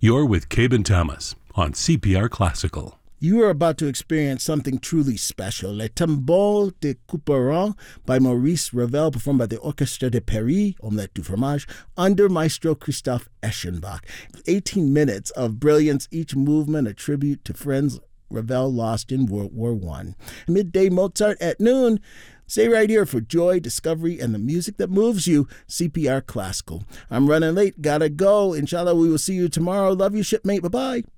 You're with Cabin Thomas on CPR Classical. You are about to experience something truly special. Le Tambour de Couperin by Maurice Ravel, performed by the Orchestre de Paris, Omelette du Fromage, under Maestro Christoph Eschenbach. 18 minutes of brilliance, each movement a tribute to friends Ravel lost in World War I. Midday Mozart at noon. Stay right here for joy, discovery, and the music that moves you. CPR Classical. I'm running late. Gotta go. Inshallah, we will see you tomorrow. Love you, shipmate. Bye-bye.